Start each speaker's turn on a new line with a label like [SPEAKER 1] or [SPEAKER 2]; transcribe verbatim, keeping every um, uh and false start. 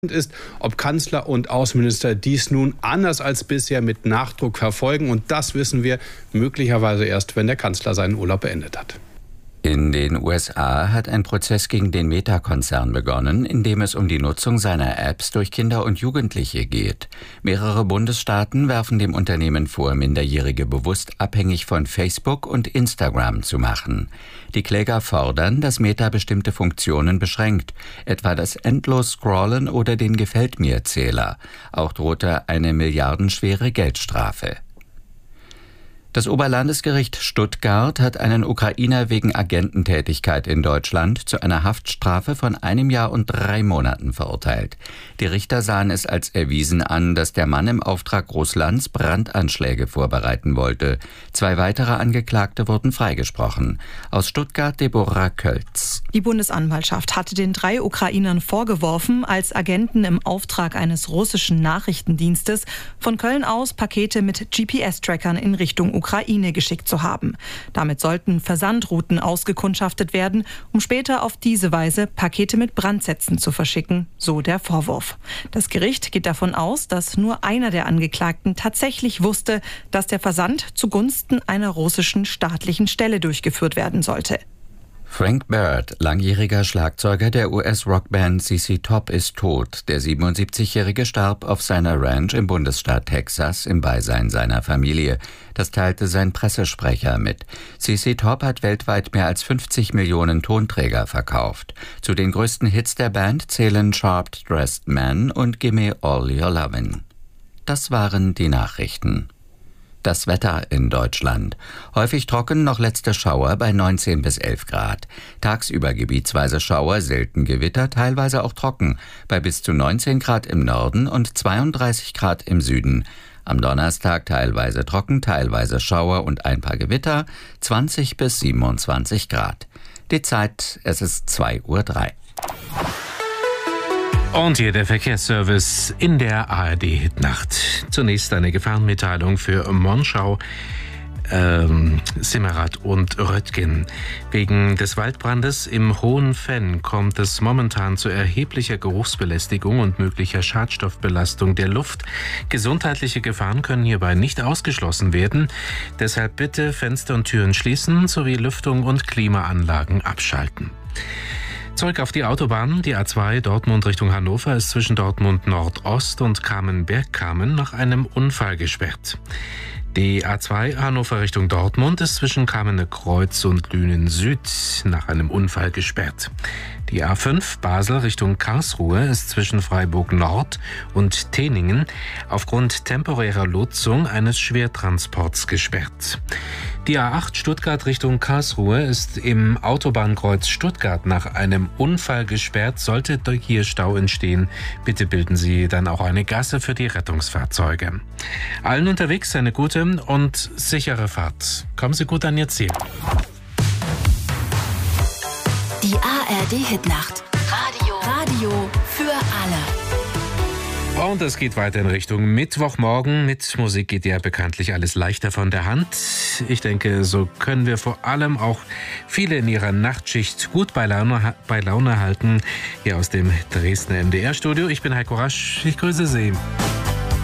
[SPEAKER 1] ist, ob Kanzler und Außenminister dies nun anders als bisher mit Nachdruck verfolgen. Und das wissen wir möglicherweise erst, wenn der Kanzler seinen Urlaub beendet hat.
[SPEAKER 2] In den U S A hat ein Prozess gegen den Meta-Konzern begonnen, in dem es um die Nutzung seiner Apps durch Kinder und Jugendliche geht. Mehrere Bundesstaaten werfen dem Unternehmen vor, Minderjährige bewusst abhängig von Facebook und Instagram zu machen. Die Kläger fordern, dass Meta bestimmte Funktionen beschränkt, etwa das Endlos-Scrollen oder den Gefällt-mir-Zähler. Auch drohte eine milliardenschwere Geldstrafe. Das Oberlandesgericht Stuttgart hat einen Ukrainer wegen Agententätigkeit in Deutschland zu einer Haftstrafe von einem Jahr und drei Monaten verurteilt. Die Richter sahen es als erwiesen an, dass der Mann im Auftrag Russlands Brandanschläge vorbereiten wollte. Zwei weitere Angeklagte wurden freigesprochen. Aus Stuttgart Deborah Kölz.
[SPEAKER 3] Die Bundesanwaltschaft hatte den drei Ukrainern vorgeworfen, als Agenten im Auftrag eines russischen Nachrichtendienstes von Köln aus Pakete mit G P S-Trackern in Richtung Ukraine geschickt zu haben. Damit sollten Versandrouten ausgekundschaftet werden, um später auf diese Weise Pakete mit Brandsätzen zu verschicken, so der Vorwurf. Das Gericht geht davon aus, dass nur einer der Angeklagten tatsächlich wusste, dass der Versand zugunsten einer russischen staatlichen Stelle durchgeführt werden sollte.
[SPEAKER 2] Frank Bird, langjähriger Schlagzeuger der U S-Rockband Z Z Top, ist tot. Der siebenundsiebzigjährige starb auf seiner Ranch im Bundesstaat Texas im Beisein seiner Familie. Das teilte sein Pressesprecher mit. Z Z Top hat weltweit mehr als fünfzig Millionen Tonträger verkauft. Zu den größten Hits der Band zählen Sharp Dressed Man und Gimme All Your Lovin'. Das waren die Nachrichten. Das Wetter in Deutschland. Häufig trocken, noch letzte Schauer bei neunzehn bis elf Grad. Tagsüber gebietsweise Schauer, selten Gewitter, teilweise auch trocken, bei bis zu neunzehn Grad im Norden und zweiunddreißig Grad im Süden. Am Donnerstag teilweise trocken, teilweise Schauer und ein paar Gewitter, zwanzig bis siebenundzwanzig Grad. Die Zeit, es ist zwei Uhr drei.
[SPEAKER 4] Und hier der Verkehrsservice in der A R D-Hitnacht. Zunächst eine Gefahrenmitteilung für Monschau, ähm, Simmerath und Röttgen. Wegen des Waldbrandes im Hohen Venn kommt es momentan zu erheblicher Geruchsbelästigung und möglicher Schadstoffbelastung der Luft. Gesundheitliche Gefahren können hierbei nicht ausgeschlossen werden. Deshalb bitte Fenster und Türen schließen sowie Lüftung und Klimaanlagen abschalten. Zurück auf die Autobahn. Die A zwei Dortmund Richtung Hannover ist zwischen Dortmund Nordost und Kamen-Bergkamen nach einem Unfall gesperrt. Die A zwei Hannover Richtung Dortmund ist zwischen Kamener-Kreuz und Lünen Süd nach einem Unfall gesperrt. Die A fünf Basel Richtung Karlsruhe ist zwischen Freiburg Nord und Teningen aufgrund temporärer Nutzung eines Schwertransports gesperrt. Die A acht Stuttgart Richtung Karlsruhe ist im Autobahnkreuz Stuttgart nach einem Unfall gesperrt. Sollte hier Stau entstehen, bitte bilden Sie dann auch eine Gasse für die Rettungsfahrzeuge. Allen unterwegs eine gute und sichere Fahrt. Kommen Sie gut an Ihr Ziel.
[SPEAKER 5] Die A R D-Hitnacht. Radio. Radio für alle.
[SPEAKER 4] Und es geht weiter in Richtung Mittwochmorgen. Mit Musik geht ja bekanntlich alles leichter von der Hand. Ich denke, so können wir vor allem auch viele in ihrer Nachtschicht gut bei Laune, bei Laune halten. Hier aus dem Dresdner M D R-Studio. Ich bin Heiko Rasch. Ich grüße Sie.